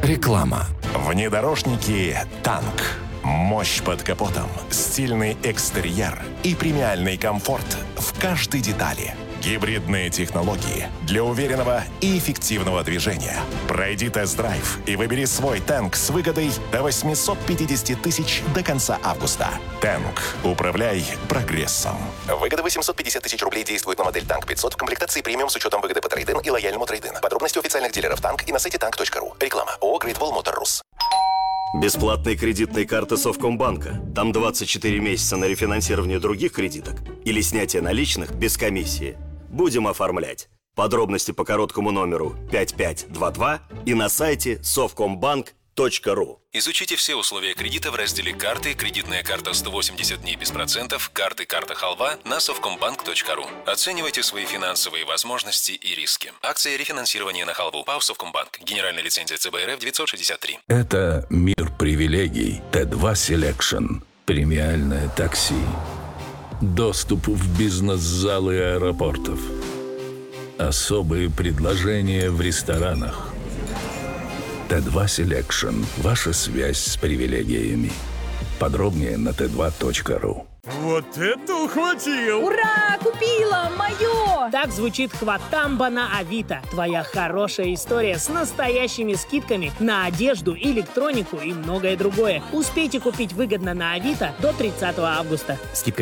Реклама. Внедорожники «Танк». Мощь под капотом, стильный экстерьер и премиальный комфорт в каждой детали. Гибридные технологии для уверенного и эффективного движения. Пройди тест-драйв и выбери свой «Танк» с выгодой до 850 тысяч до конца августа. «Танк». Управляй прогрессом. Выгода 850 тысяч рублей действует на модель «Танк 500» в комплектации премиум с учетом выгоды по трейд-ин и лояльному трейд-ин. Подробности у официальных дилеров «Танк» и на сайте tank.ru. Реклама. ООО «Great Wall Motor Rus». Бесплатные кредитные карты Совкомбанка. Там 24 месяца на рефинансирование других кредиток или снятие наличных без комиссии. Будем оформлять. Подробности по короткому номеру 5522 и на сайте совкомбанк.ру. Изучите все условия кредита в разделе «Карты», «Кредитная карта 180 дней без процентов», «Карты, карта халва» на совкомбанк.ру. Оценивайте свои финансовые возможности и риски. Акция рефинансирования на халву. ПАО «Совкомбанк». Генеральная лицензия ЦБ РФ 963. Это мир привилегий. Т2 Selection. Премиальное такси. Доступ в бизнес-залы аэропортов. Особые предложения в ресторанах. Т2 Selection. Ваша связь с привилегиями. Подробнее на t2.ru. Вот это ухватил! Ура! Купила! Мое! Так звучит хватамба на Авито. Твоя хорошая история с настоящими скидками на одежду, электронику и многое другое. Успейте купить выгодно на Авито до 30 августа. Скидка